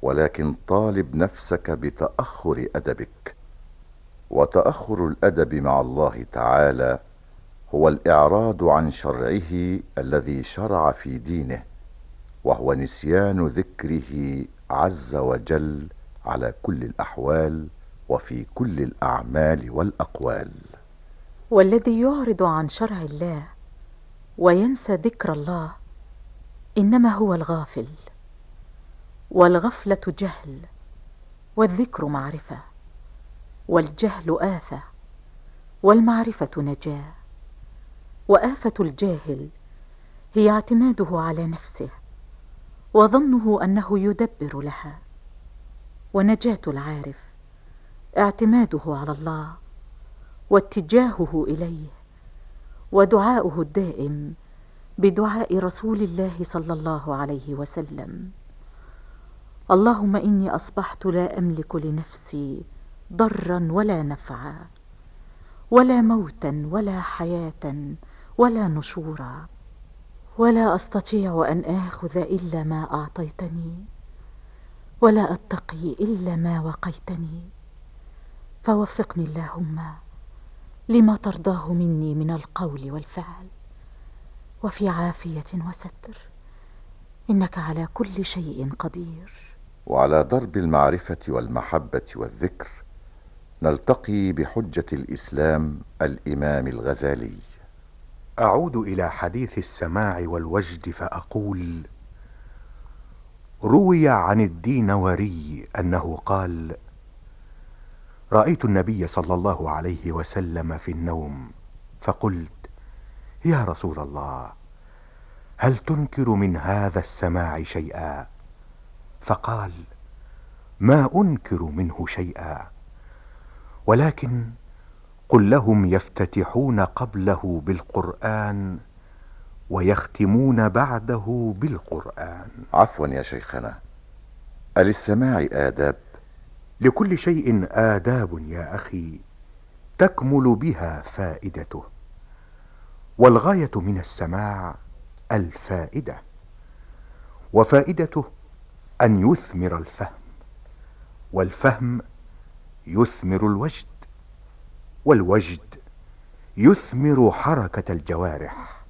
ولكن طالب نفسك بتأخر أدبك. وتأخر الأدب مع الله تعالى هو الإعراض عن شرعه الذي شرع في دينه، وهو نسيان ذكره عز وجل على كل الأحوال وفي كل الأعمال والأقوال. والذي يعرض عن شرع الله وينسى ذكر الله إنما هو الغافل، والغفلة جهل، والذكر معرفة، والجهل آفة، والمعرفة نجاة. وآفة الجاهل هي اعتماده على نفسه وظنه أنه يدبر لها، ونجاة العارف اعتماده على الله واتجاهه إليه ودعاؤه الدائم بدعاء رسول الله صلى الله عليه وسلم: اللهم إني أصبحت لا أملك لنفسي ضرا ولا نفعا، ولا موتا ولا حياة ولا نشورا، ولا أستطيع أن آخذ إلا ما أعطيتني، ولا أتقي إلا ما وقيتني، فوفقني اللهم لما ترضاه مني من القول والفعل، وفي عافية وستر، إنك على كل شيء قدير. وعلى درب المعرفة والمحبة والذكر نلتقي بحجة الإسلام الإمام الغزالي. أعود إلى حديث السماع والوجد فأقول: روي عن الدينوري أنه قال: رأيت النبي صلى الله عليه وسلم في النوم، فقلت: يا رسول الله، هل تنكر من هذا السماع شيئا؟ فقال: ما أنكر منه شيئا، ولكن قل لهم يفتتحون قبله بالقرآن ويختمون بعده بالقرآن. عفوا يا شيخنا، أللسماع آداب؟ لكل شيء آداب يا أخي تكمل بها فائدته، والغاية من السماع الفائدة، وفائدته أن يثمر الفهم، والفهم يثمر الوجد، والوجد يثمر حركة الجوارح.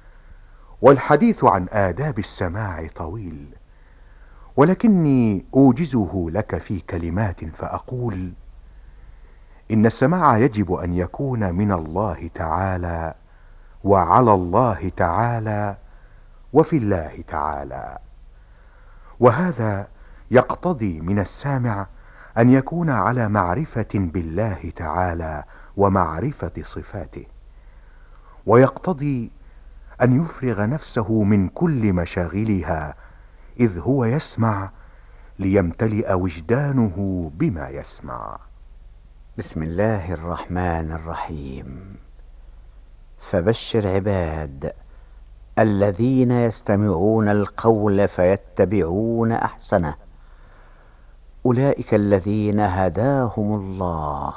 والحديث عن آداب السماع طويل، ولكني أوجزه لك في كلمات فأقول: إن السماع يجب أن يكون من الله تعالى وعلى الله تعالى وفي الله تعالى، وهذا يقتضي من السامع أن يكون على معرفة بالله تعالى ومعرفة صفاته، ويقتضي أن يفرغ نفسه من كل مشاغلها إذ هو يسمع ليمتلئ وجدانه بما يسمع. بسم الله الرحمن الرحيم. فبشر عباد الذين يستمعون القول فيتبعون أحسنه، أولئك الذين هداهم الله،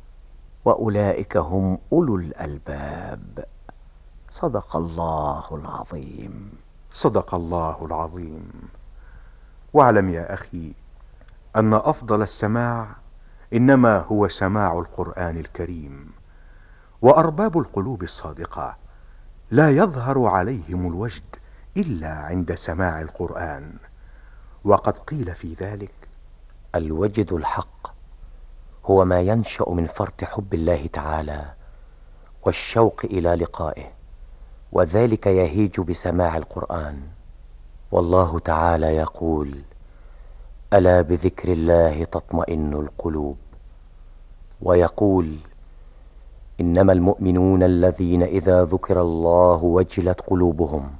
وأولئك هم أولو الألباب. صدق الله العظيم. صدق الله العظيم. واعلم يا أخي أن أفضل السماع إنما هو سماع القرآن الكريم، وأرباب القلوب الصادقة لا يظهر عليهم الوجد إلا عند سماع القرآن، وقد قيل في ذلك: الوجد الحق هو ما ينشأ من فرط حب الله تعالى والشوق إلى لقائه، وذلك يهيج بسماع القرآن. والله تعالى يقول: ألا بذكر الله تطمئن القلوب. ويقول: إنما المؤمنون الذين إذا ذكر الله وجلت قلوبهم.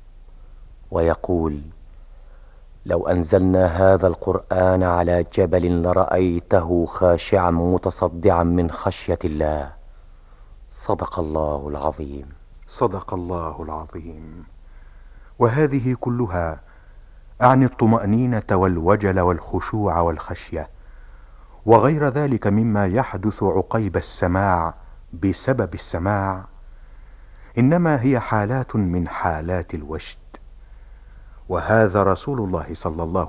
ويقول: لو أنزلنا هذا القرآن على جبل لرأيته خاشعا متصدعا من خشية الله. صدق الله العظيم. صدق الله العظيم. وهذه كلها أعني الطمأنينة والوجل والخشوع والخشية وغير ذلك مما يحدث عقيب السماع بسبب السماع، إنما هي حالات من حالات الوجد. وهذا رسول الله صلى الله